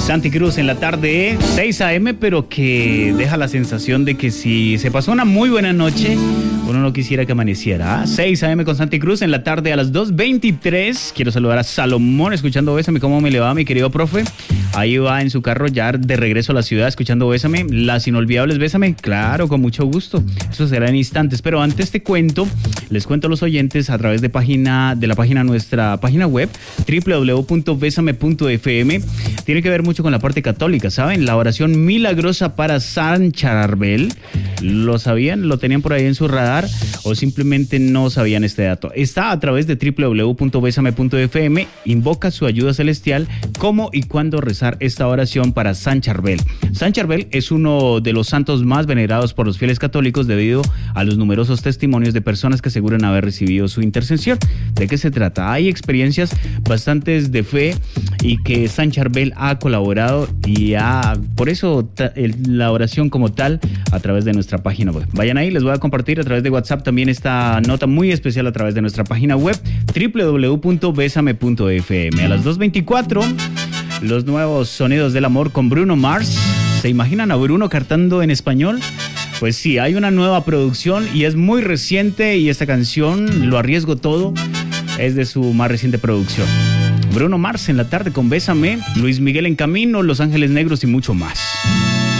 Santi Cruz en la tarde, 6 a.m., pero que deja la sensación de que si se pasó una muy buena noche, uno no quisiera que amaneciera. 6 a.m. con Santi Cruz en la tarde a las 2:23. Quiero saludar a Salomón escuchando Bésame. ¿Cómo me le va, mi querido profe? Ahí va en su carro ya de regreso a la ciudad escuchando Bésame. Las inolvidables Bésame, claro, con mucho gusto. Eso será en instantes, pero antes te cuento, les cuento a los oyentes a través de nuestra página web www.besame.fm. Tiene que ver mucho con la parte católica, ¿saben? La oración milagrosa para San Charbel. ¿Lo sabían? ¿Lo tenían por ahí en su radar? ¿O simplemente no sabían este dato? Está a través de www.besame.fm. Invoca su ayuda celestial, cómo y cuándo rezar esta oración para San Charbel. San Charbel es uno de los santos más venerados por los fieles católicos debido a los numerosos testimonios de personas que aseguran haber recibido su intercesión. ¿De qué se trata? Hay experiencias bastantes de fe y que San Charbel ha colaborado y por eso la oración como tal a través de nuestra página web. Vayan ahí, les voy a compartir a través de WhatsApp también esta nota muy especial a través de nuestra página web www.besame.fm. A las 2:24, los nuevos sonidos del amor con Bruno Mars. ¿Se imaginan a Bruno cantando en español? Pues sí, hay una nueva producción y es muy reciente y esta canción, Lo Arriesgo Todo, es de su más reciente producción. Bruno Mars en la tarde con Bésame, Luis Miguel en camino, Los Ángeles Negros y mucho más.